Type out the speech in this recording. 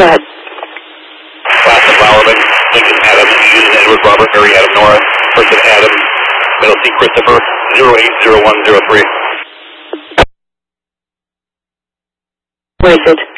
Go ahead. Classic Bowerman, Lincoln Adam, Edward Robert, Mary Adam Nora, person Adam, middle C Christopher, 080103. Wasted.